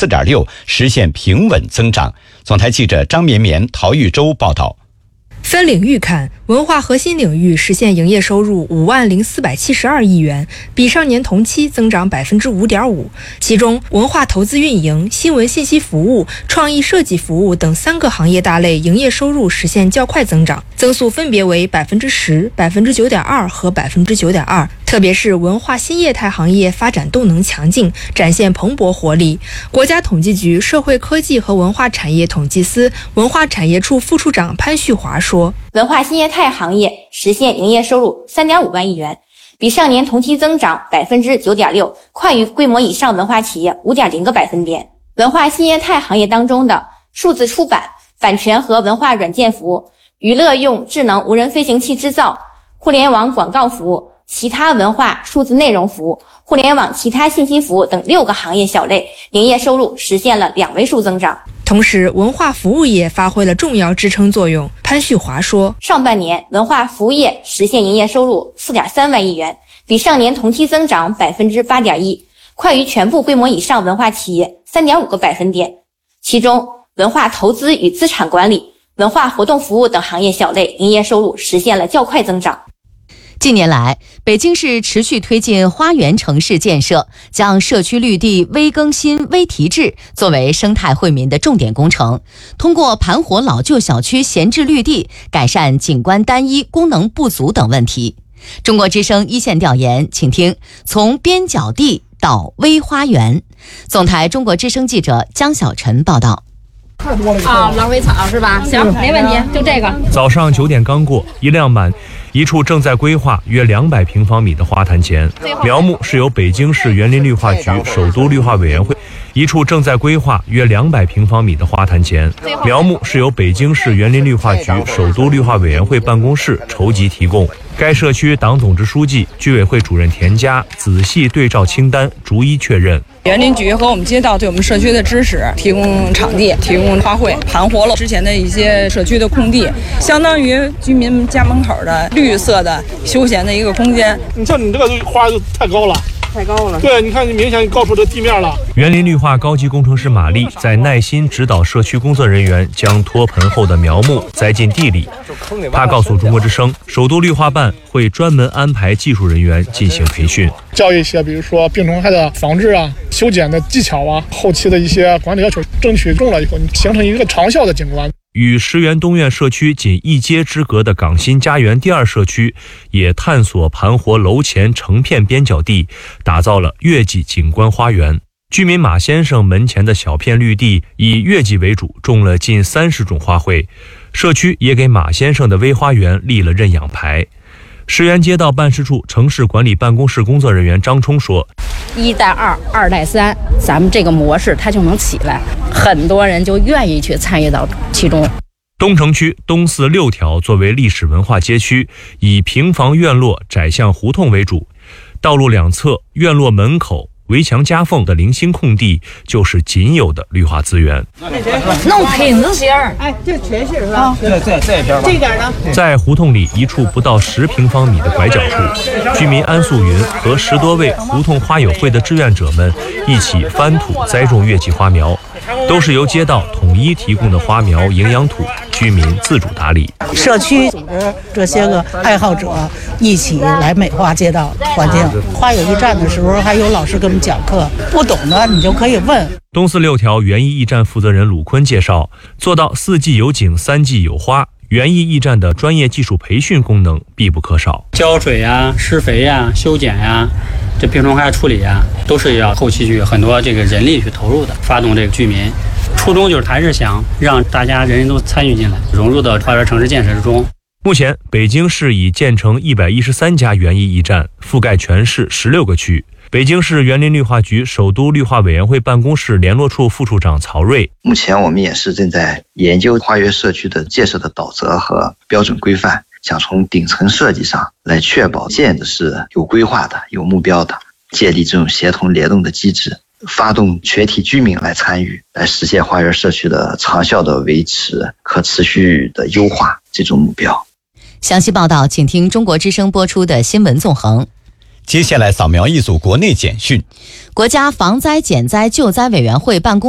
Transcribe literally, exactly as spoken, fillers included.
四点六，实现平稳增长。总台记者张绵绵、陶玉洲报道。 分领域看，文化核心领域实现营业收入五万零四百七十二亿元，比上年同期增长百分之五点五。其中，文化投资运营、新闻信息服务、创意设计服务等三个行业大类营业收入实现较快增长，增速分别为百分之十、百分之九点二和百分之九点二。特别是文化新业态行业发展动能强劲，展现蓬勃活力。国家统计局社会科技和文化产业统计司文化产业处副处长潘旭华说， 文化新业态行业实现营业收入 三点五万亿元，比上年同期增长 百分之九点六， 快于规模以上文化企业 五点零 个百分点。文化新业态行业当中的数字出版、版权和文化软件服务、娱乐用智能无人飞行器制造、互联网广告服务、其他文化数字内容服务、互联网其他信息服务等六个行业小类营业收入实现了两位数增长。 同时，文化服务业发挥了重要支撑作用。潘旭华说， 上半年文化服务业实现营业收入 四点三万亿元，比上年同期增长 百分之八点一， 快于全部规模以上文化企业 三点五 个百分点。其中，文化投资与资产管理、文化活动服务等行业小类营业收入实现了较快增长。 近年来，北京市持续推进花园城市建设，将社区绿地微更新、微提质作为生态惠民的重点工程，通过盘活老旧小区闲置绿地，改善景观单一、功能不足等问题。中国之声一线调研，请听从边角地到微花园。总台中国之声记者江小晨报道。 啊，狼尾草是吧？行，没问题，就这个。 早上九点刚过，一辆满一处正在规划约两百平方米的花坛前，苗木是由北京市园林绿化局首都绿化委员会一处正在规划约两百平方米的花坛前，苗木是由北京市园林绿化局首都绿化委员会办公室筹集提供。该社区党总支书记、居委会主任田家仔细对照清单，逐一确认。 园林局和我们街道对我们社区的支持，提供场地，提供花卉，盘活了之前的一些社区的空地，相当于居民家门口的绿色的休闲的一个空间。 你像你这个花就太高了。太高了，对，你看你明显高出这地面了。 园林绿化高级工程师马丽在耐心指导社区工作人员将脱盆后的苗木栽进地里。他告诉中国之声，首都绿化办会专门安排技术人员进行培训， 教一些比如说病虫害的防治啊、修剪的技巧啊、后期的一些管理要求，争取中了以后，你形成一个长效的景观。 与石园东苑社区仅一街之隔的港新家园第二社区，也探索盘活楼前成片边角地，打造了月季景观花园。居民马先生门前的小片绿地以月季为主，种了近三十种花卉。社区也给马先生的微花园立了认养牌。石园街道办事处城市管理办公室工作人员张冲说， 一带二，二带三，咱们这个模式它就能起来，很多人就愿意去参与到其中。 东城区东四六条作为历史文化街区，以平房院落窄巷胡同为主，道路两侧、院落门口、围墙夹缝的零星空地就是仅有的绿化资源。 弄品字形， 哎，这全是是吧？ 对对，这边吧。 这点呢？ 在胡同里一处不到十平方米的拐角处，居民安素云和十多位胡同花友会的志愿者们一起翻土栽种月季花苗，都是由街道统一提供的花苗营养土，居民自主打理。 社区组织这些个爱好者一起来美化街道环境。花友驿站的时候，还有老师给我们讲课，不懂的你就可以问。 东四六条园艺驿站负责人鲁坤介绍，做到四季有景、三季有花，园艺驿站的专业技术培训功能必不可少。 浇水呀、施肥呀、修剪呀，这病虫害处理呀，都是要后期去很多这个人力去投入的，发动这个居民。初衷就是还是想让大家人人都参与进来，融入到花园城市建设之中。 目前，北京市已建成一百一十三家园艺驿站，覆盖全市十六个区。北京市园林绿化局首都绿化委员会办公室联络处副处长曹瑞， 目前我们也是正在研究花园社区的建设的导则和标准规范，想从顶层设计上来确保建的是有规划的、有目标的，建立这种协同联动的机制，发动全体居民来参与，来实现花园社区的长效的维持、可持续的优化这种目标。 详细报道，请听中国之声播出的新闻纵横。 接下来扫描一组国内简讯。 国家防灾减灾救灾委员会办公